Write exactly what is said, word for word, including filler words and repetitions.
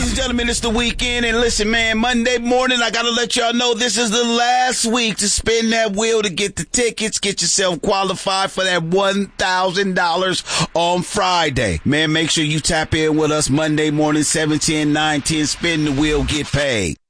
Ladies and gentlemen, it's the weekend, and listen, man, Monday morning, I gotta let y'all know this is the last week to spin that wheel to get the tickets. Get yourself qualified for that one thousand dollars on Friday. Man, make sure you tap in with us Monday morning, seven ten, nine ten, spin the wheel, get paid.